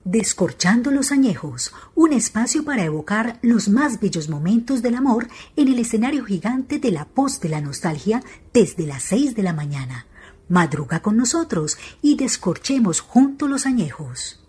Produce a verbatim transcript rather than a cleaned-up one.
Descorchando los añejos, un espacio para evocar los más bellos momentos del amor en el escenario gigante de la Post de la Nostalgia desde las seis de la mañana. Madruga con nosotros y descorchemos juntos los añejos.